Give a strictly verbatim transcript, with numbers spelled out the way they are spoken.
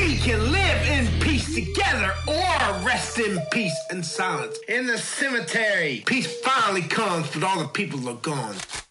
we can live in peace together or rest in peace and silence. In the cemetery, peace finally comes, but all the people are gone.